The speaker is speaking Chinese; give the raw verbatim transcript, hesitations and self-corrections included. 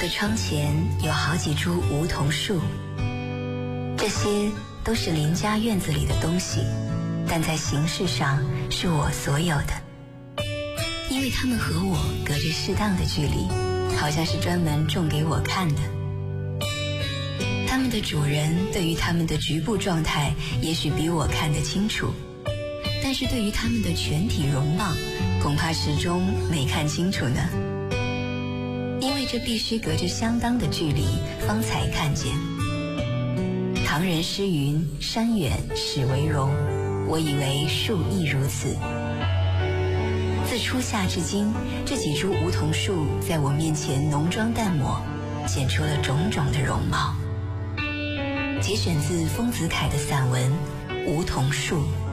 的窗前有好几株梧桐树，这些都是邻家院子里的东西，但在形式上是我所有的，因为它们和我隔着适当的距离，好像是专门种给我看的。它们的主人对于它们的局部状态也许比我看得清楚，但是对于它们的全体容貌，恐怕始终没看清楚呢。因为这必须隔着相当的距离方才看见。唐人诗云：山远始为荣，我以为树亦如此。自初夏至今，这几株梧桐树在我面前浓妆淡抹，显出了种种的容貌。节选自丰子恺的散文《梧桐树》。